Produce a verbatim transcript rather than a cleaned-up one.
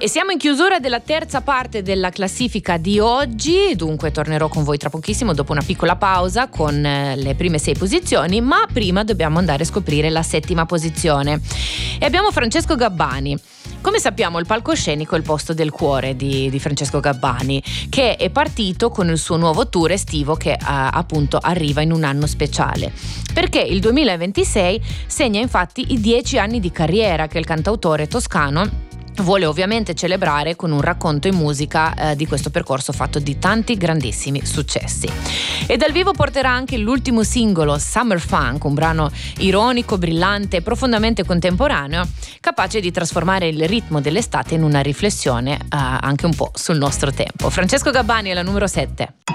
E siamo in chiusura della terza parte della classifica di oggi, dunque tornerò con voi tra pochissimo dopo una piccola pausa con le prime sei posizioni, ma prima dobbiamo andare a scoprire la settima posizione. E abbiamo Francesco Gabbani. Come sappiamo, il palcoscenico è il posto del cuore di, di Francesco Gabbani, che è partito con il suo nuovo tour estivo che uh, appunto arriva in un anno speciale, perché il duemilaventisei segna infatti i dieci anni di carriera che il cantautore toscano vuole ovviamente celebrare con un racconto in musica eh, di questo percorso fatto di tanti grandissimi successi. E dal vivo porterà anche l'ultimo singolo Summer Funk, un brano ironico, brillante e profondamente contemporaneo, capace di trasformare il ritmo dell'estate in una riflessione eh, anche un po' sul nostro tempo. Francesco Gabbani è la numero sette.